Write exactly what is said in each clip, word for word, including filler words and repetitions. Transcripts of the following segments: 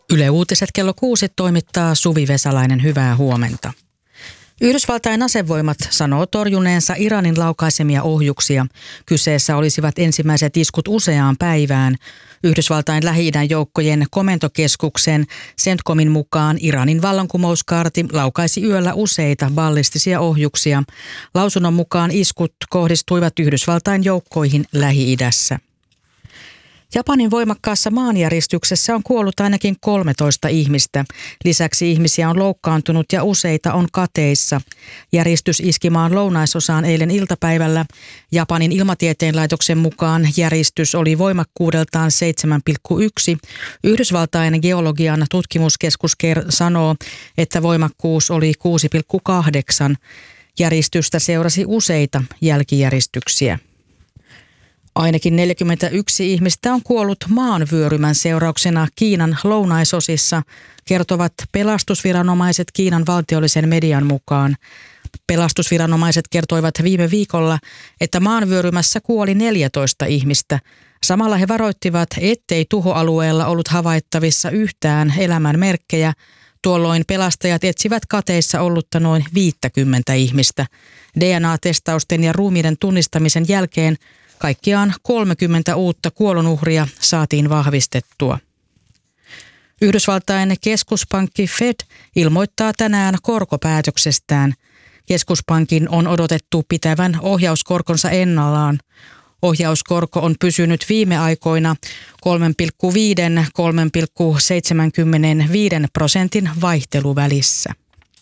Yle Uutiset kello kuusi toimittaa Suvi Vesalainen, hyvää huomenta. Yhdysvaltain asevoimat sanoo torjuneensa Iranin laukaisemia ohjuksia. Kyseessä olisivat ensimmäiset iskut useaan päivään. Yhdysvaltain Lähi-idän joukkojen komentokeskuksen CENTCOMin mukaan Iranin vallankumouskaarti laukaisi yöllä useita ballistisia ohjuksia. Lausunnon mukaan iskut kohdistuivat Yhdysvaltain joukkoihin Lähi-idässä. Japanin voimakkaassa maanjäristyksessä on kuollut ainakin kolmetoista ihmistä. Lisäksi ihmisiä on loukkaantunut ja useita on kateissa. Järistys iski maan lounaisosaan eilen iltapäivällä. Japanin ilmatieteen laitoksen mukaan järistys oli voimakkuudeltaan seitsemän pilkku yksi. Yhdysvaltain geologian tutkimuskeskus sanoo, että voimakkuus oli kuusi pilkku kahdeksan. Järistystä seurasi useita jälkijäristyksiä. Ainakin neljäkymmentäyksi ihmistä on kuollut maanvyörymän seurauksena Kiinan lounaisosissa, kertovat pelastusviranomaiset Kiinan valtiollisen median mukaan. Pelastusviranomaiset kertoivat viime viikolla, että maanvyörymässä kuoli neljätoista ihmistä. Samalla he varoittivat, ettei tuhoalueella ollut havaittavissa yhtään elämän merkkejä. Tuolloin pelastajat etsivät kateissa ollutta noin viittäkymmentä ihmistä. D N A-testausten ja ruumiiden tunnistamisen jälkeen kaikkiaan kolmekymmentä uutta kuolonuhria saatiin vahvistettua. Yhdysvaltain keskuspankki Fed ilmoittaa tänään korkopäätöksestään. Keskuspankin on odotettu pitävän ohjauskorkonsa ennallaan. Ohjauskorko on pysynyt viime aikoina kolme pilkku viisi - kolme pilkku seitsemänkymmentäviisi prosentin vaihteluvälissä.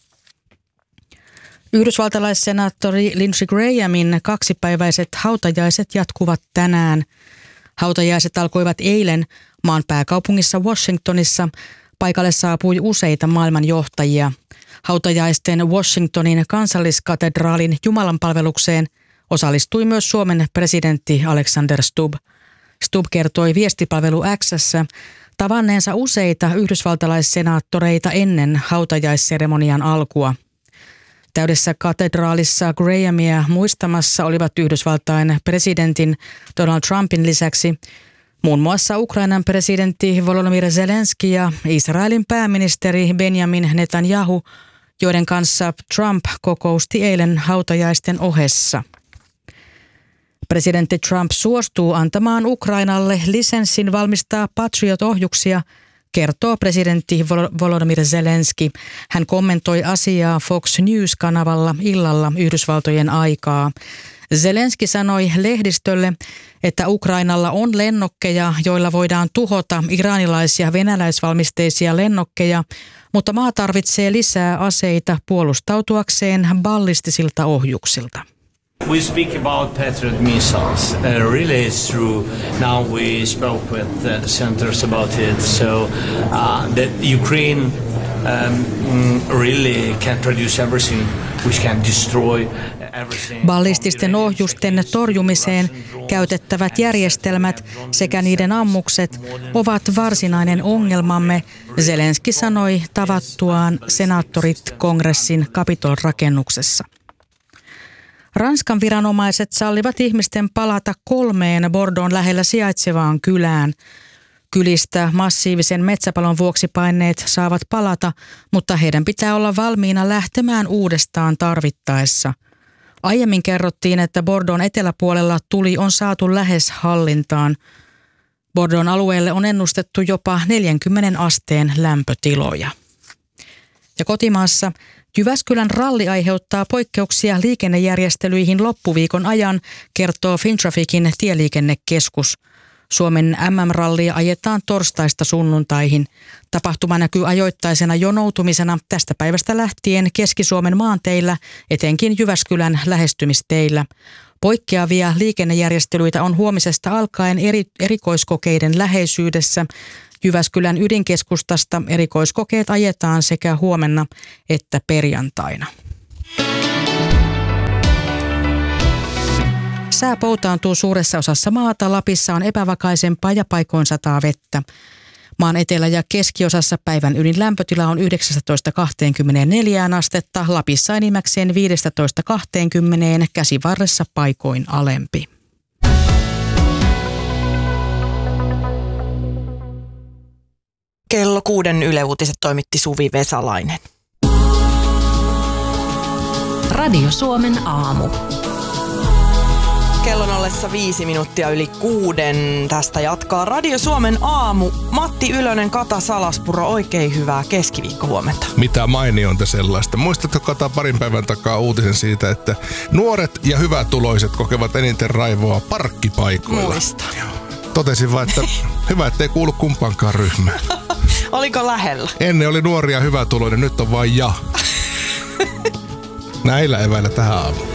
Yhdysvaltalaissenaattori Lindsey Grahamin kaksipäiväiset hautajaiset jatkuvat tänään. Hautajaiset alkoivat eilen maan pääkaupungissa Washingtonissa. Paikalle saapui useita maailman johtajia. Hautajaisten Washingtonin kansalliskatedraalin jumalanpalvelukseen osallistui myös Suomen presidentti Alexander Stubb. Stubb kertoi viestipalvelu X:ssä tavanneensa useita yhdysvaltalaissenaattoreita ennen hautajaisseremonian alkua. Täydessä katedraalissa Grahamia muistamassa olivat Yhdysvaltain presidentin Donald Trumpin lisäksi muun muassa Ukrainan presidentti Volodymyr Zelenski ja Israelin pääministeri Benjamin Netanyahu, joiden kanssa Trump kokousti eilen hautajaisten ohessa. Presidentti Trump suostuu antamaan Ukrainalle lisenssin valmistaa Patriot-ohjuksia, kertoo presidentti Volodymyr Zelenski. Hän kommentoi asiaa Fox News-kanavalla illalla Yhdysvaltojen aikaa. Zelenski sanoi lehdistölle, että Ukrainalla on lennokkeja, joilla voidaan tuhota iranilaisia venäläisvalmisteisia lennokkeja, mutta maa tarvitsee lisää aseita puolustautuakseen ballistisilta ohjuksilta. We speak about Patriot missiles. Uh, really, it's true. Now we spoke with uh, the centers about it. So uh, that Ukraine um, really can produce everything which can destroy everything. Ballististen ohjusten torjumiseen käytettävät järjestelmät sekä niiden ammukset ovat varsinainen ongelmamme, Zelenski sanoi tavattuaan senaattorit kongressin Capitol-rakennuksessa. Ranskan viranomaiset sallivat ihmisten palata kolmeen Bordeauxn lähellä sijaitsevaan kylään. Kylistä massiivisen metsäpalon vuoksi paineet saavat palata, mutta heidän pitää olla valmiina lähtemään uudestaan tarvittaessa. Aiemmin kerrottiin, että Bordeauxn eteläpuolella tuli on saatu lähes hallintaan. Bordeauxn alueelle on ennustettu jopa neljänkymmenen asteen lämpötiloja. Ja kotimaassa Jyväskylän ralli aiheuttaa poikkeuksia liikennejärjestelyihin loppuviikon ajan, kertoo Fintrafficin tieliikennekeskus. Suomen M M-rallia ajetaan torstaista sunnuntaihin. Tapahtuma näkyy ajoittaisena jonoutumisena tästä päivästä lähtien Keski-Suomen maanteillä, etenkin Jyväskylän lähestymisteillä. Poikkeavia liikennejärjestelyitä on huomisesta alkaen eri, erikoiskokeiden läheisyydessä. Jyväskylän ydinkeskustasta erikoiskokeet ajetaan sekä huomenna että perjantaina. Sää poutaantuu suuressa osassa maata. Lapissa on epävakaisempaa ja paikoin sataa vettä. Maan etelä- ja keskiosassa päivän ylin lämpötila on yhdeksäntoista kaksikymmentäneljä astetta, Lapissa enimmäkseen viisitoista kaksikymmentä, Käsivarressa paikoin alempi. Kello kuuden Yle Uutiset toimitti Suvi Vesalainen. Radio Suomen aamu. Kellon ollessa viisi minuuttia yli kuuden. Tästä jatkaa Radio Suomen aamu. Matti Ylönen, Kata Salaspuro, oikein hyvää keskiviikkohuomenta. Mitä mainionta sellaista. Muistatko, Kata, parin päivän takaa uutisen siitä, että nuoret ja hyvätuloiset kokevat eniten raivoa parkkipaikoilla? Muistan. Totesin vaan, että hyvä, ettei kuulu kumpaankaan ryhmään. Oliko lähellä? Ennen oli nuoria ja hyvätuloinen, nyt on vain ja. Näillä eväillä tähän aamuun.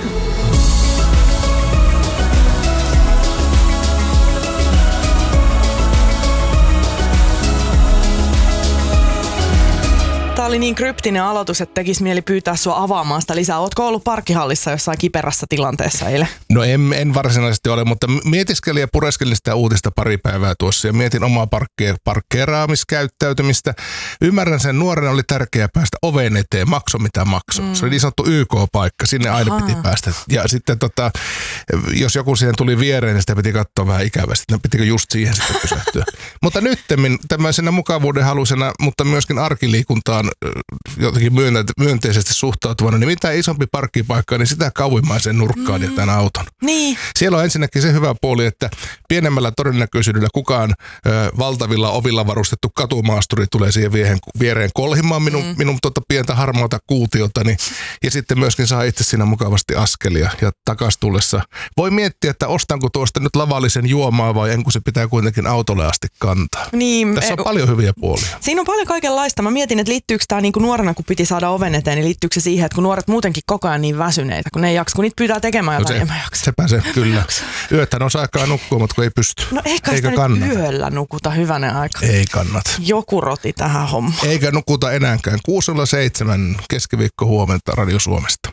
Tämä oli niin kryptinen aloitus, että tekisi mieli pyytää sua avaamaan sitä lisää. Ootko ollut parkkihallissa jossain kiperässä tilanteessa eilen? No en, en varsinaisesti ole, mutta mietiskelin ja pureskelin sitä uutista pari päivää tuossa ja mietin omaa parkke- parkkeeraamiskäyttäytymistä. Ymmärrän sen, nuorena oli tärkeää päästä oven eteen, makso mitä makso. Mm. Se oli niin sanottu Y K-paikka, sinne aina Aha. piti päästä. Ja sitten tota, jos joku siihen tuli viereen, niin sitä piti katsoa vähän ikävästi, että pitikö just siihen sitten pysähtyä. Mutta nyt tämmöisenä mukavuuden halusena, mutta myöskin arkiliikuntaan jotenkin myönteisesti suhtautuvana, niin mitä isompi parkkipaikka, niin sitä kauimmaiseen nurkkaan mm. jätän auton. Niin. Siellä on ensinnäkin se hyvä puoli, että pienemmällä todennäköisyydellä kukaan ö, valtavilla ovilla varustettu katumaasturi tulee siihen viehen, viereen kolhimaan minun, mm. minun tuota pientä harmaata kuutiotani ja sitten myöskin saa itse siinä mukavasti askelia ja takas tullessa. Voi miettiä, että ostanko tuosta nyt lavallisen juomaa vai en, kun se pitää kuitenkin autolle asti kantaa. Niin, Tässä on e- paljon hyviä puolia. Siinä on paljon kaikenlaista. Mä mietin, että liittyykö tämä niinku nuorena, kun piti saada oven eteen, niin liittyykö se siihen, että kun nuoret muutenkin koko ajan niin väsyneitä, kun ne ei jaksa, kun niitä pyytää tekemään jotain, no se, en mä jaksa. Sepä se, kyllä. Yöthän on aikaa nukkua, mutta kun ei pysty. No eikä sitä nyt yöllä nukuta hyvänen aika. Ei kannata. Joku roti tähän hommaan. Eikä nukuta enääkään. kuusi nolla seitsemän keskiviikko huomenta Radio Suomesta.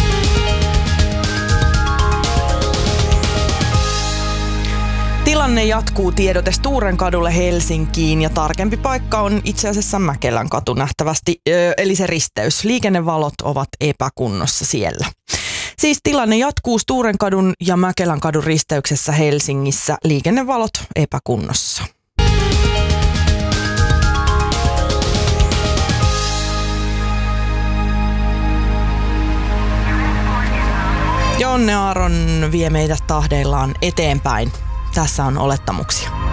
Tilanne jatkuu, tiedote Sturenkadulle Helsinkiin ja tarkempi paikka on itse asiassa Mäkelän katu nähtävästi, eli se risteys. Liikennevalot ovat epäkunnossa siellä. Siis tilanne jatkuu Sturenkadun ja Mäkelän kadun risteyksessä Helsingissä. Liikennevalot epäkunnossa. Jonne Aaron vie meitä tahdeillaan eteenpäin. Tässä on olettamuksia.